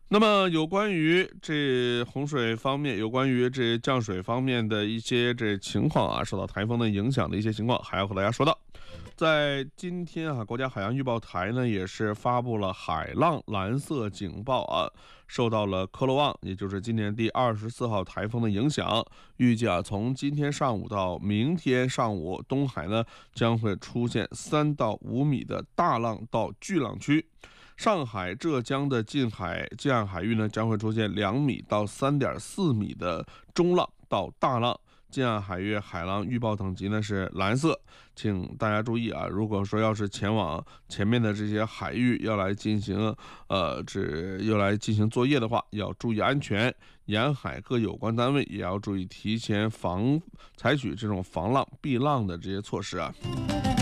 那么有关于这洪水方面，有关于这降水方面的一些这情况啊，受到台风的影响的一些情况，还要和大家说到。在今天啊，国家海洋预报台呢也是发布了海浪蓝色警报啊，受到了科罗旺，也就是今年第24号台风的影响，预计啊从今天上午到明天上午，东海呢将会出现3到5米的大浪到巨浪区。上海、浙江的近岸海域呢，将会出现2米到3.4米的中浪到大浪。近岸海域海浪预报等级呢是蓝色，请大家注意啊！如果说要是前往前面的这些海域要来进行作业的话，要注意安全。沿海各有关单位也要注意提前采取这种防浪避浪的这些措施啊。